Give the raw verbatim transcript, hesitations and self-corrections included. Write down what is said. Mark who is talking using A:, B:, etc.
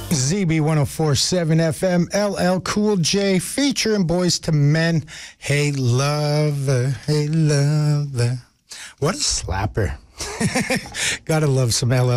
A: Z B one oh four point seven F M, L L Cool J, featuring Boys to Men. Hey, lover, hey, lover. What a slapper. Gotta love some L L